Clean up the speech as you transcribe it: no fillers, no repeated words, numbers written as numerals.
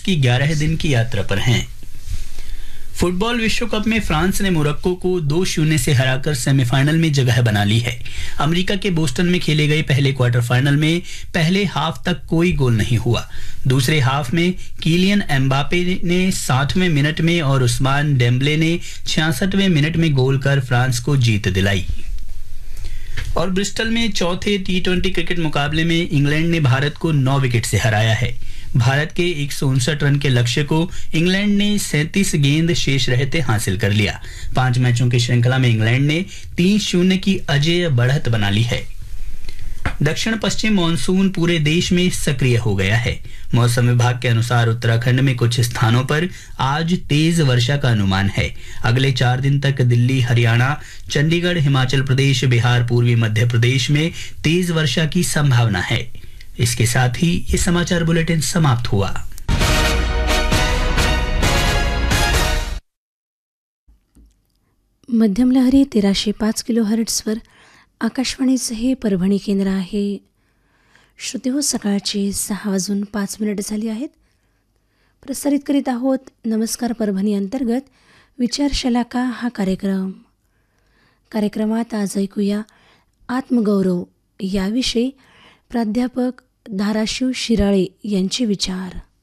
की 11 दिन की यात्रा पर हैं। फुटबॉल विश्व कप में फ्रांस ने मोरक्को को 2-0 से हराकर सेमीफाइनल में जगह बना ली है। अमेरिका के बोस्टन में खेले गए पहले क्वार्टर फाइनल में पहले हाफ तक कोई गोल नहीं हुआ। दूसरे हाफ में किलियन एम्बापे ने 60वें मिनट में और उस्मान डेम्बले ने 66वें मिनट में गोल कर फ्रांस को जीत दिलाई। और ब्रिस्टल में चौथे टी20 क्रिकेट मुकाबले में इंग्लैंड ने भारत को 9 विकेट से हराया है। भारत के 159 रन के लक्ष्य को इंग्लैंड ने 37 गेंद शेष रहते हासिल कर लिया। 5 मैचों की श्रृंखला में इंग्लैंड ने 3-0 की अजेय बढ़त बना ली है। दक्षिण पश्चिम मानसून पूरे देश में सक्रिय हो गया है। मौसम विभाग के अनुसार उत्तराखंड में कुछ स्थानों पर आज तेज वर्षा का अनुमान है। अगले 4 दिन तक दिल्ली, हरियाणा, चंडीगढ़, हिमाचल प्रदेश, बिहार, पूर्वी मध्य प्रदेश में तेज वर्षा की संभावना है। इसके साथ ही ये समाचार बुलेटिन समाप्त हुआ। मध्यम लहरी 1305 किलोहर्ट्झवर आकाशवाणीचं हे परभणी केंद्र आहे. श्रोते हो, सकाळचे 6:05 झाली आहेत. प्रसारित करीत आहोत नमस्कार परभणी अंतर्गत विचारशलाका हा कार्यक्रम. कार्यक्रमात आज ऐकूया आत्मगौरव याविषयी प्राध्यापक धाराशिव शिराळे यांचे विचार.